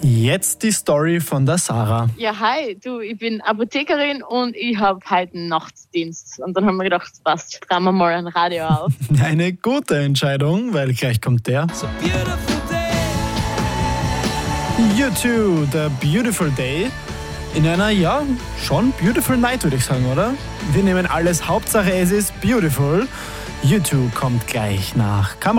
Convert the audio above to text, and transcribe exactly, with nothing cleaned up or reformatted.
Jetzt die Story von der Sarah. Ja, hi, du, ich bin Apothekerin und ich habe heute einen Nachtdienst. Und dann haben wir gedacht, passt, drehen wir mal ein Radio auf. Eine gute Entscheidung, weil gleich kommt der. So beautiful day. U zwei, The Beautiful Day. In einer, ja, schon beautiful night, würde ich sagen, oder? Wir nehmen alles, Hauptsache es ist beautiful. U zwei kommt gleich nach Kamera.